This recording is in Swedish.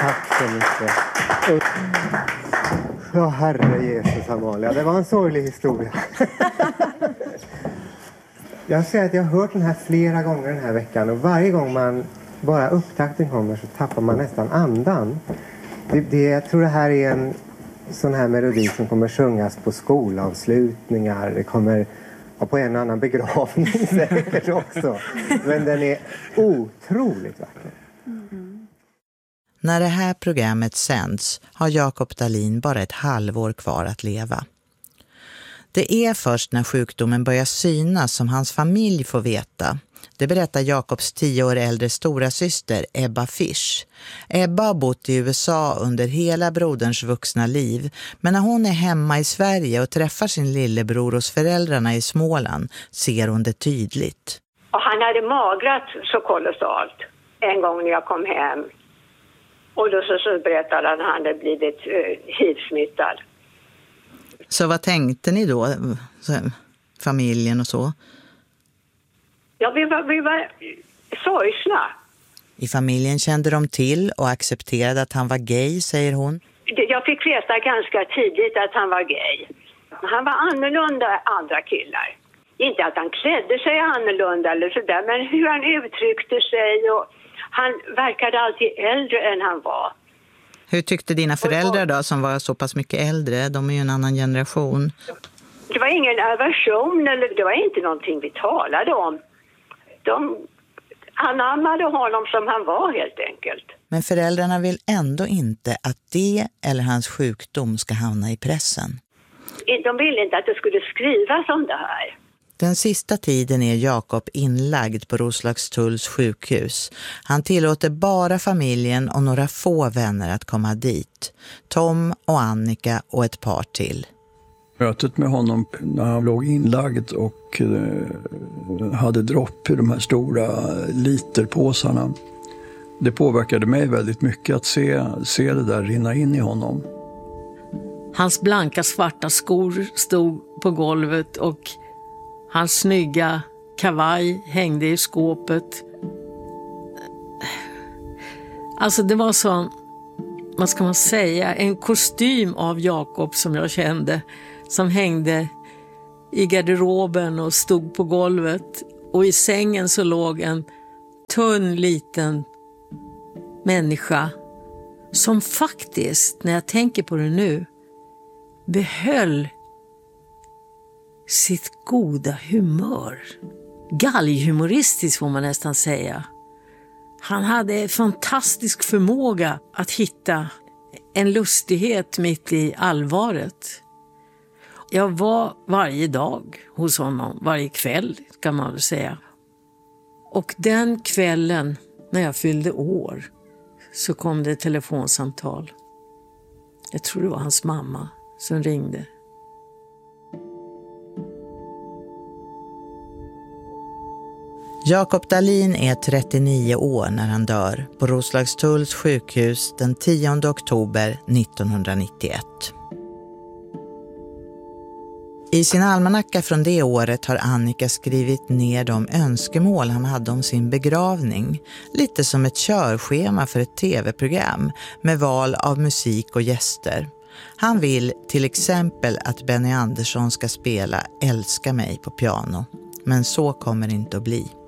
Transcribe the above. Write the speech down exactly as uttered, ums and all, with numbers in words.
Tack så mycket. Ja, herre Jesus, Amalia. Det var en sorglig historia. Jag säger att jag har hört den här flera gånger den här veckan. Och varje gång man bara upptakten kommer så tappar man nästan andan. Det, det, jag tror det här är en sån här melodi som kommer sjungas på skolavslutningar. Det kommer ja, på en annan begravning säkert också. Men den är otroligt vacker. Mm. När det här programmet sänds har Jakob Dahlin bara ett halvår kvar att leva. Det är först när sjukdomen börjar synas som hans familj får veta. Det berättar Jakobs tio år äldre stora syster Ebba Fisch. Ebba har bott i U S A under hela broderns vuxna liv. Men när hon är hemma i Sverige och träffar sin lillebror hos föräldrarna i Småland ser hon det tydligt. Och han hade magrat så kolossalt en gång när jag kom hem. Och då så, så berättade han att han hade blivit uh, hiv-smittad. Så vad tänkte ni då, så, familjen och så? Ja, vi var, vi var sorgsna. I familjen kände de till och accepterade att han var gay, säger hon. Jag fick veta ganska tidigt att han var gay. Han var annorlunda än andra killar. Inte att han klädde sig annorlunda eller sådär, men hur han uttryckte sig. Och han verkade alltid äldre än han var. Hur tyckte dina föräldrar då, som var så pass mycket äldre? De är ju en annan generation. Det var ingen aversion, eller det var inte någonting vi talade om. De anammade honom som han var helt enkelt. Men föräldrarna vill ändå inte att det eller hans sjukdom ska hamna i pressen. De ville inte att det skulle skrivas om det här. Den sista tiden är Jakob inlagd på Roslagstulls sjukhus. Han tillåter bara familjen och några få vänner att komma dit. Tom och Annika och ett par till. Mötet med honom när han låg inlagd och eh, hade dropp i de här stora literpåsarna. Det påverkade mig väldigt mycket att se, se det där rinna in i honom. Hans blanka svarta skor stod på golvet och hans snygga kavaj hängde i skåpet. Alltså det var sån, vad ska man säga, en kostym av Jakob som jag kände. Som hängde i garderoben och stod på golvet. Och i sängen så låg en tunn liten människa. Som faktiskt, när jag tänker på det nu, behöll sitt goda humör. Galghumoristiskt får man nästan säga. Han hade fantastisk förmåga att hitta en lustighet mitt i allvaret. Jag var varje dag hos honom, varje kväll kan man väl säga. Och den kvällen när jag fyllde år så kom det ett telefonsamtal. Jag tror det var hans mamma som ringde. Jakob Dahlin är trettionio år när han dör på Roslagstulls sjukhus den tionde oktober nittonhundranittioett. I sin almanacka från det året har Annika skrivit ner de önskemål han hade om sin begravning. Lite som ett körschema för ett tv-program med val av musik och gäster. Han vill till exempel att Benny Andersson ska spela Älska mig på piano. Men så kommer det inte att bli.